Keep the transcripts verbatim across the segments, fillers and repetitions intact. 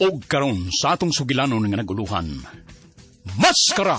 Og karon sa atong sugilanon nga naguluhan, maskara!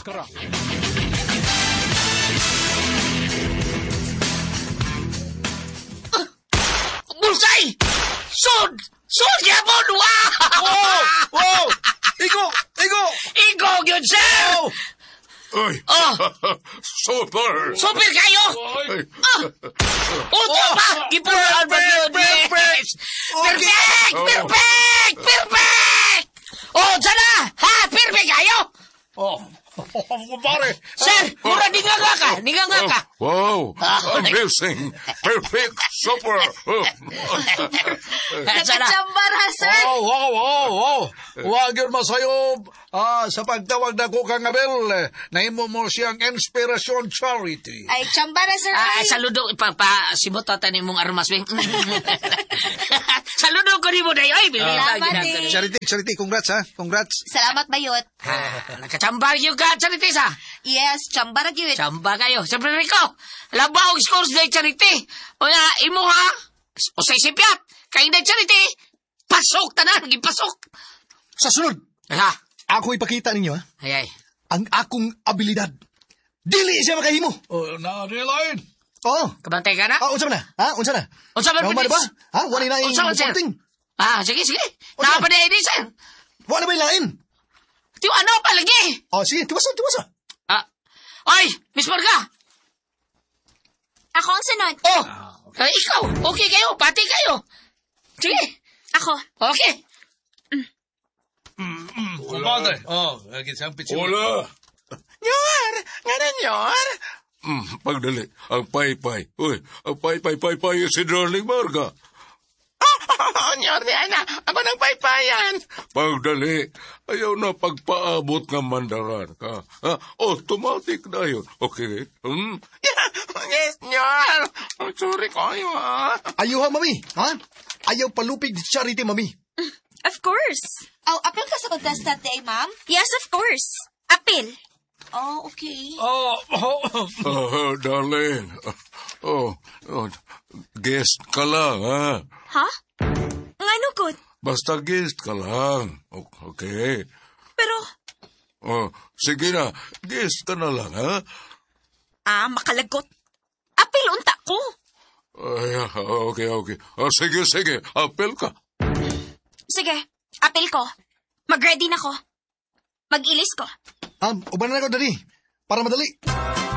Bulsay! Sud! Sud yapon! Wow! Wow! Wow! Igo! Igo! Igo gyud sir! Wow! Ay! Oh! Super! Super kayo! Ay! Unta pa! Gipulaan ba yun? Perfect! Yes! Perfect! Oh. Perfect! Perfect! Oh, sana! Ha? Perfect kayo! Oh, oh, pare. Sir, mura di nga nga ka. Di nga nga ka. Wow! Amazing! Perfect! Super! Oh. Sana. Nakachambara, sir. Wow, wow, wow, wow. Huwag yun masayob. Ah, sa pagtawag na ko kang Abel, eh, naimo mo siyang Inspiration Charity. Ay, chambara, sir. Ah, Ay. saludo ipapa simutotan nimong armas wing. Saludo ko nimo dayo ay bilin Salamat lagi eh. na. Charity, Charity, congrats ha. Congrats. Salamat, bayot. Ah, nakachambar yung ka charity sa. Yes, chambara gyud. Chamba kayo. Siyempre Rico, labaw og scores na charity. O nga, imo ha, o sa isipyat, kay na charity, pasok tanan, gipasok. Sa sunod, Ha, ako ipakita ninyo ha. ay ay. Ang akong abilidad. Dili siya makahimo. Oh, na-realize. Oo. Kabantay ka na? Ah, unsa man na? Ha? Unsa na? Unsa man Naumar pinis? ba? Ha? Wala na Unsa man, sir? reporting. Ah, sige, sige. Unsa man? Nakapaday din, sir. Wala ba yung lain? Tiyo, ano pa lagi? Oh, sige, tiwasa, tiwasa. Ah, ay, Miss Marga. Ako ang sunod. Oh, ay, ikaw. Okay kayo, pati kayo. Sige. Ako. Okay. Kumpadre. Oh, lagi siyang pitsin. Wala! Nyor! Nga na, Nyor! Mm, pagdali, ang pay-pay. Uy, ang pay-pay-pay-pay si Darling Marga. Oh, Nyor, di na. Ako nang paypayan. Pagdali, ayaw na pagpaabot ng mandaran ka. Ha? Automatic na yun. Okay? Hmm? Yes, Nyor. Sorry kayo, ha? Ayaw ha, mami. Ha? Ayaw palupig di Charity, mami. Of course. Oh, apil ka sa contestant day, ma'am? Yes, of course. Apil. Oh, okay. Oh, oh, Ah, darling. Oh, oh, guest ka lang, ha? Ha? Ngano gud? Basta guest ka lang. O- Okay? Pero, Oh, sige na, guest ka na lang, ha? ah, makalagot. Apil unta ko. Ay, okay, okay. Oh, sige, sige. Apel ka. Sige, apil ko. Mag-ready na ko. Mag-ilis ko. Um, uban na ako, dali. Para madali.